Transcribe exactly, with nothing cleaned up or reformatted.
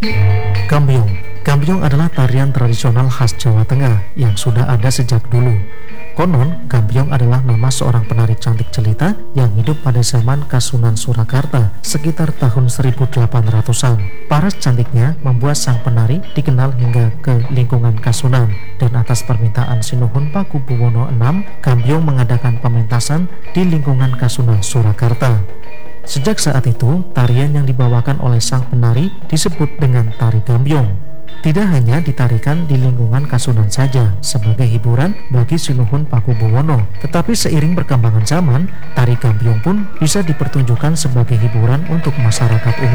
Gambyong. Gambyong adalah tarian tradisional khas Jawa Tengah yang sudah ada sejak dulu. Konon, Gambyong adalah nama seorang penari cantik jelita yang hidup pada zaman Kasunan Surakarta sekitar tahun seribu delapan ratusan. Paras cantiknya membuat sang penari dikenal hingga ke lingkungan Kasunan, dan atas permintaan Sinuhun Pakubuwono enam, Gambyong mengadakan pementasan di lingkungan Kasunan Surakarta. Sejak saat itu, tarian yang dibawakan oleh sang penari disebut dengan tari Gambyong. Tidak hanya ditarikan di lingkungan Kasunan saja sebagai hiburan bagi Sinuhun Pakubuwono, tetapi seiring perkembangan zaman, tari Gambyong pun bisa dipertunjukkan sebagai hiburan untuk masyarakat umum.